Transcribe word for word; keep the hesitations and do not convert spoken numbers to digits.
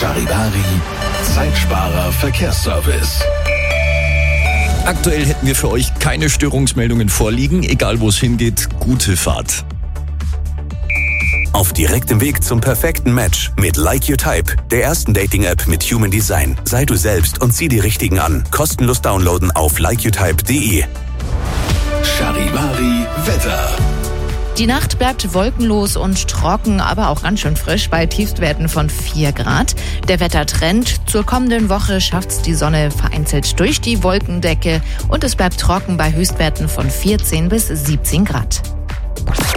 Charivari, Zeitsparer Verkehrsservice. Aktuell hätten wir für euch keine Störungsmeldungen vorliegen. Egal wo es hingeht, gute Fahrt. Auf direktem Weg zum perfekten Match mit Like Your Type, der ersten Dating-App mit Human Design. Sei du selbst und zieh die Richtigen an. Kostenlos downloaden auf like your type punkt de. Charivari Wetter. Die Nacht bleibt wolkenlos und trocken, aber auch ganz schön frisch bei Tiefstwerten von vier Grad. Der Wettertrend: zur kommenden Woche schafft's die Sonne vereinzelt durch die Wolkendecke und es bleibt trocken bei Höchstwerten von vierzehn bis siebzehn Grad.